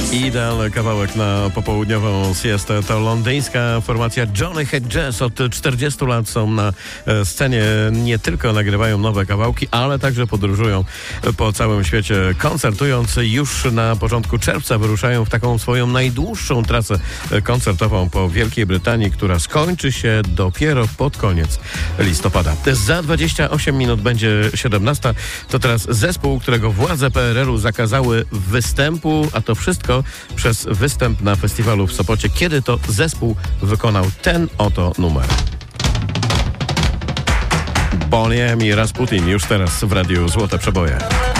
Idealny kawałek na popołudniową siestę. To londyńska formacja Johnny Head Jazz. Od 40 lat są na scenie. Nie tylko nagrywają nowe kawałki, ale także podróżują po całym świecie, koncertując. Już na początku czerwca wyruszają w taką swoją najdłuższą trasę koncertową po Wielkiej Brytanii, która skończy się dopiero pod koniec listopada. Za 28 minut będzie 17. To teraz zespół, którego władze PRL-u zakazały występu, a to wszystko przez występ na festiwalu w Sopocie, kiedy to zespół wykonał ten oto numer. Boniem i Rasputin już teraz w Radiu Złote Przeboje.